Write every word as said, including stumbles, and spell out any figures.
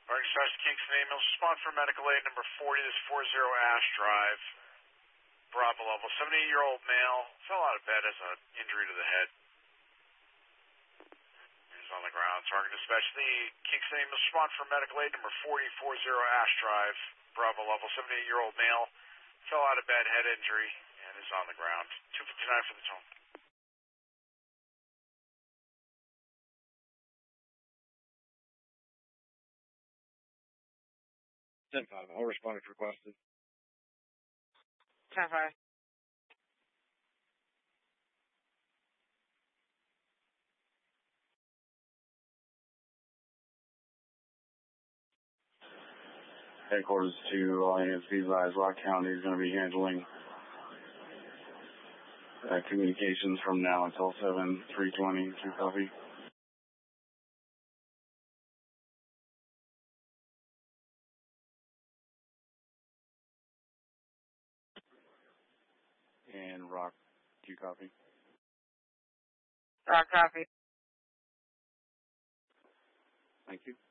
Orange Dispatch to Kingston Ambulance. Respond for medical aid number forty. This is forty Ash Drive. Bravo level. seventy-eight-year-old male. Fell out of bed, has an injury to the head. He's on the ground. Target dispatch to the Kingston Ambulance. Respond for medical aid number forty, forty Ash Drive. Bravo level. seventy-eight-year-old male. Fell out of bed, head injury, and is on the ground. two fifty-nine for the tone. ten five. I'll respond if requested. ten five. Headquarters to all units, be advised, Rock County is going to be handling uh, communications from now until seven three twenty. True copy. And Rock, do you copy? Rock copy. Thank you.